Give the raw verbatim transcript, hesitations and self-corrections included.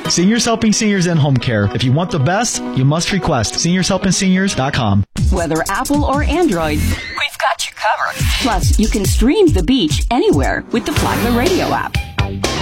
Seniors Helping Seniors in Home Care. If you want the best, you must request seniors helping seniors dot com. Whether Apple or Android, we've got you covered. Plus, you can stream The Beach anywhere with the Flagler Radio app.